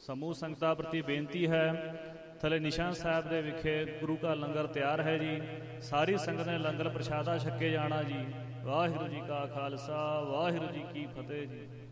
ਸਮੂਹ ਸੰਗਤਾਂ ਪ੍ਰਤੀ ਬੇਨਤੀ ਹੈ, ਥੱਲੇ ਨਿਸ਼ਾਨ ਸਾਹਿਬ ਦੇ ਵਿਖੇ ਗੁਰੂ ਕਾ ਲੰਗਰ ਤਿਆਰ ਹੈ ਜੀ। ਸਾਰੀ ਸੰਗਤ ਨੇ ਲੰਗਰ ਪ੍ਰਸ਼ਾਦਾ ਛਕੇ ਜਾਣਾ ਜੀ। ਵਾਹਿਗੁਰੂ ਜੀ ਕਾ ਖਾਲਸਾ, ਵਾਹਿਗੁਰੂ ਜੀ ਕੀ ਫਤਿਹ ਜੀ।